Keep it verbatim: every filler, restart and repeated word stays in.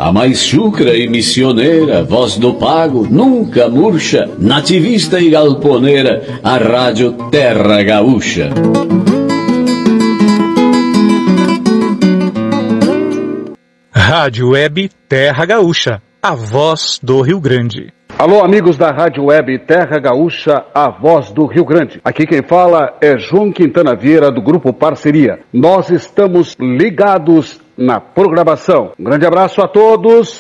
A mais chucra e missioneira, voz do pago, nunca murcha, nativista e galponeira, a Rádio Terra Gaúcha. Rádio Web Terra Gaúcha, a voz do Rio Grande. Alô, amigos da Rádio Web Terra Gaúcha, a voz do Rio Grande. Aqui quem fala é João Quintana Vieira, do Grupo Parceria. Nós estamos ligados na programação. Um grande abraço a todos.